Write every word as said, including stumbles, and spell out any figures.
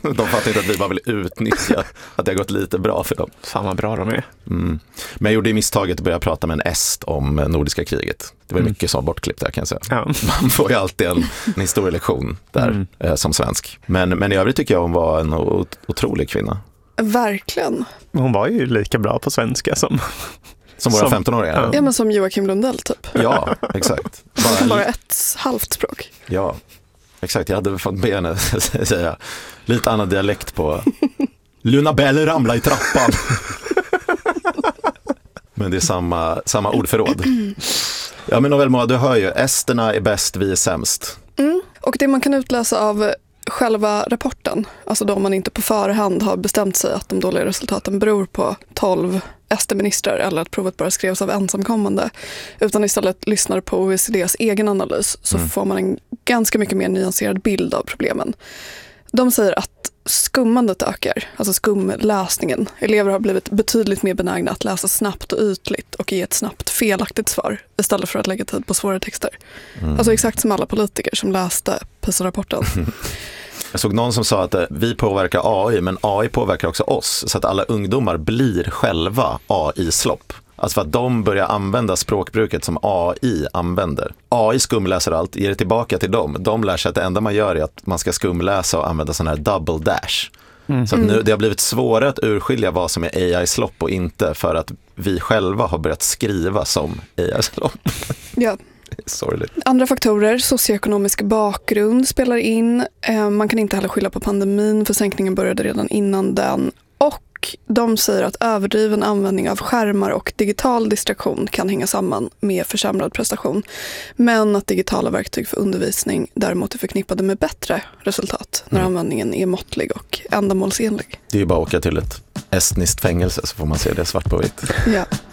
De fattar inte att vi bara vill utnyttja att det har gått lite bra för dem. Fan vad bra de är. Mm. Men jag gjorde i misstaget att börja prata med en est om nordiska kriget. Det var mm. mycket som bortklippt där kan jag säga. Ja. Man får ju alltid en, en historielektion där mm. eh, som svensk. Men, men i övrigt tycker jag hon var en ot- otrolig kvinna. Verkligen. Hon var ju lika bra på svenska som... Som våra femton-åringar? Ja. ja, men som Joakim Lundell typ. Ja, exakt. Bara, bara ett halvt språk. Ja, exakt. Jag hade fått be henne säga lite annan dialekt på Luna Bell ramla i trappan. Men det är samma, samma ordförråd. Ja, men väl Moa, du hör ju, esterna är bäst, vi är sämst. Mm. Och det man kan utläsa av själva rapporten, alltså då man inte på förhand har bestämt sig att de dåliga resultaten beror på tolv ester-ministrar eller att provet bara skrevs av ensamkommande, utan istället lyssnar på O E C D:s egen analys, så mm. får man en ganska mycket mer nyanserad bild av problemen. De säger att skummandet ökar, alltså skumläsningen. Elever har blivit betydligt mer benägna att läsa snabbt och ytligt och ge ett snabbt felaktigt svar istället för att lägga tid på svåra texter. Mm. Alltså exakt som alla politiker som läste PISA-rapporten. Jag såg någon som sa att vi påverkar A I, men A I påverkar också oss, så att alla ungdomar blir själva A I-slopp. Alltså för att de börjar använda språkbruket som A I använder. A I skumläser allt, ger det tillbaka till dem. De lär sig att det enda man gör är att man ska skumläsa och använda sån här double dash. Mm. Så att nu, det har blivit svårare att urskilja vad som är A I-slopp och inte, för att vi själva har börjat skriva som A I-slopp. Ja. Sorgligt. Andra faktorer, socioekonomisk bakgrund spelar in. Man kan inte heller skylla på pandemin, för sänkningen började redan innan den. Och de säger att överdriven användning av skärmar och digital distraktion kan hänga samman med försämrad prestation. Men att digitala verktyg för undervisning däremot är förknippade med bättre resultat när mm. användningen är måttlig och ändamålsenlig. Det är ju bara att åka till ett estniskt fängelse så får man se det svart på vitt. Ja.